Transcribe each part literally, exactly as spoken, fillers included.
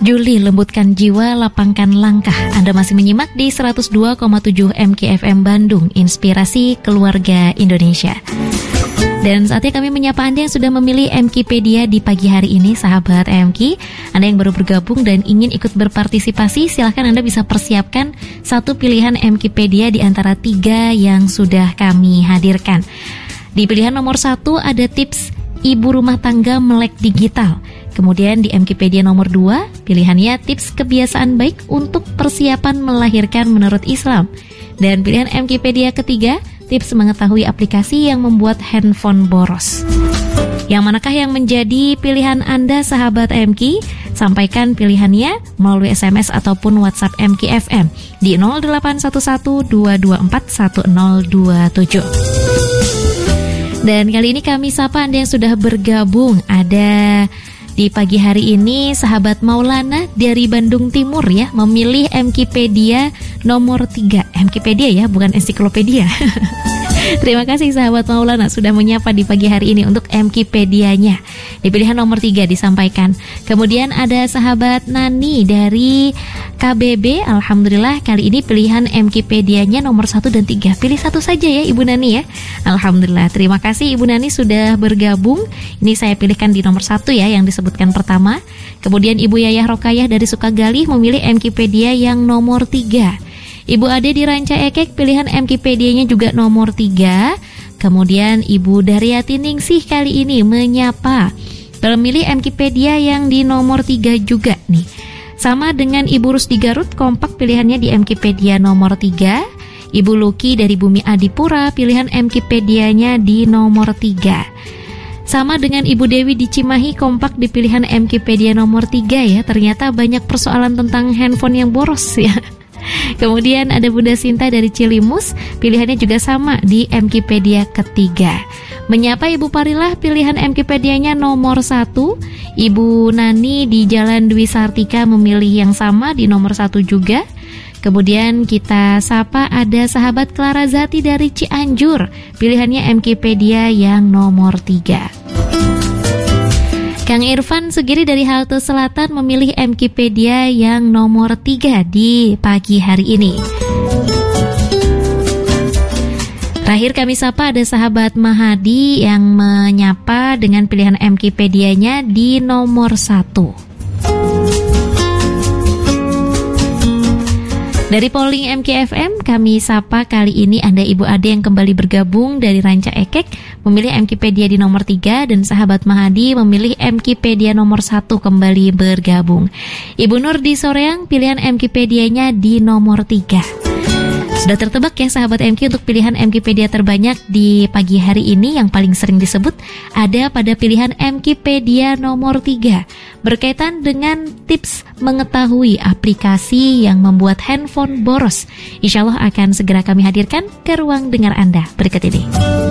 Juli, lembutkan jiwa, lapangkan langkah. Anda masih menyimak di seratus dua koma tujuh M K F M Bandung, Inspirasi Keluarga Indonesia. Dan saatnya kami menyapa Anda yang sudah memilih Mkipedia di pagi hari ini, sahabat M K. Anda yang baru bergabung dan ingin ikut berpartisipasi, silahkan Anda bisa persiapkan satu pilihan Mkipedia di antara tiga yang sudah kami hadirkan. Di pilihan nomor satu ada tips ibu rumah tangga melek digital. Kemudian di Mkipedia nomor dua, pilihannya tips kebiasaan baik untuk persiapan melahirkan menurut Islam. Dan pilihan Mkipedia ketiga, tips mengetahui aplikasi yang membuat handphone boros. Yang manakah yang menjadi pilihan Anda, sahabat M K? Sampaikan pilihannya melalui S M S ataupun WhatsApp M K F M di nol delapan satu satu dua dua empat satu nol dua tujuh. Dan kali ini kami sapa Anda yang sudah bergabung. Ada di pagi hari ini sahabat Maulana dari Bandung Timur ya, memilih Mkipedia nomor tiga. Mkipedia ya, bukan ensiklopedia. Terima kasih sahabat Maulana sudah menyapa di pagi hari ini untuk Mkipedianya. Di pilihan nomor tiga disampaikan. Kemudian ada sahabat Nani dari K B B. Alhamdulillah kali ini pilihan Mkipedianya nomor satu dan tiga. Pilih satu saja ya Ibu Nani ya. Alhamdulillah, terima kasih Ibu Nani sudah bergabung. Ini saya pilihkan di nomor satu ya, yang disebutkan pertama. Kemudian Ibu Yayah Rokayah dari Sukagali memilih Mkipedia yang nomor tiga. Ibu Ade di Ranca Ekek pilihan Mkipedianya juga nomor tiga. Kemudian Ibu Daryati Ningsih kali ini menyapa memilih Mkipedia yang di nomor tiga juga nih. Sama dengan Ibu Rusdi Garut, kompak pilihannya di Mkipedia nomor tiga. Ibu Luki dari Bumi Adipura pilihan Mkipedianya di nomor tiga. Sama dengan Ibu Dewi di Cimahi, kompak di pilihan Mkipedia nomor tiga ya. Ternyata banyak persoalan tentang handphone yang boros ya. Kemudian ada Bunda Sinta dari Cilimus, pilihannya juga sama di Mkipedia ketiga. Menyapa Ibu Parilah, pilihan Mkipedianya nomor satu. Ibu Nani di Jalan Dwi Sartika memilih yang sama di nomor satu juga. Kemudian kita sapa ada sahabat Clara Zati dari Cianjur, pilihannya Mkipedia yang nomor tiga. Kang Irfan Sugiri dari Halte Selatan memilih Mkipedia yang nomor tiga di pagi hari ini. Terakhir kami sapa ada sahabat Mahadi yang menyapa dengan pilihan Mkipedianya di nomor satu. Dari polling M K F M, kami sapa kali ini ada Ibu Ade yang kembali bergabung dari Ranca Ekek, memilih Mkipedia di nomor tiga, dan sahabat Mahadi memilih Mkipedia nomor satu kembali bergabung. Ibu Nur di Soreang, pilihan Mkipedianya di nomor tiga. Sudah tertebak ya sahabat M K untuk pilihan Mkipedia terbanyak di pagi hari ini yang paling sering disebut ada pada pilihan Mkipedia nomor tiga. Berkaitan dengan tips mengetahui aplikasi yang membuat handphone boros. Insya Allah akan segera kami hadirkan ke ruang dengar Anda berikut ini.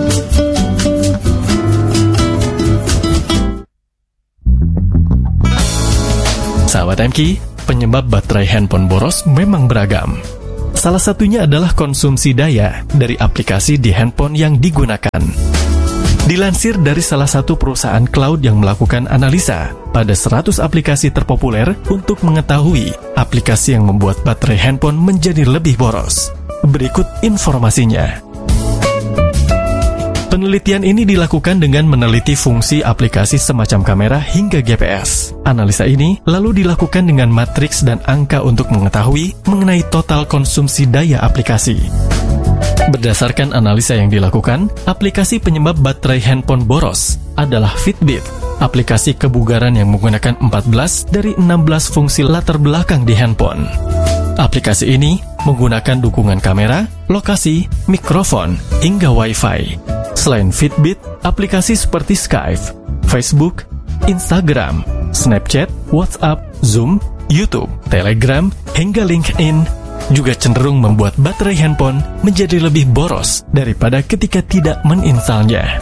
Sahabat M K, penyebab baterai handphone boros memang beragam. Salah satunya adalah konsumsi daya dari aplikasi di handphone yang digunakan. Dilansir dari salah satu perusahaan cloud yang melakukan analisa pada seratus aplikasi terpopuler untuk mengetahui aplikasi yang membuat baterai handphone menjadi lebih boros. Berikut informasinya. Penelitian ini dilakukan dengan meneliti fungsi aplikasi semacam kamera hingga G P S. Analisa ini lalu dilakukan dengan matriks dan angka untuk mengetahui mengenai total konsumsi daya aplikasi. Berdasarkan analisa yang dilakukan, aplikasi penyebab baterai handphone boros adalah Fitbit, aplikasi kebugaran yang menggunakan empat belas dari enam belas fungsi latar belakang di handphone. Aplikasi ini menggunakan dukungan kamera, lokasi, mikrofon, hingga Wi-Fi. Selain Fitbit, aplikasi seperti Skype, Facebook, Instagram, Snapchat, WhatsApp, Zoom, YouTube, Telegram, hingga LinkedIn juga cenderung membuat baterai handphone menjadi lebih boros daripada ketika tidak meninstalnya.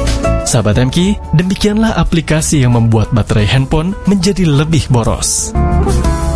Sahabat M K, demikianlah aplikasi yang membuat baterai handphone menjadi lebih boros.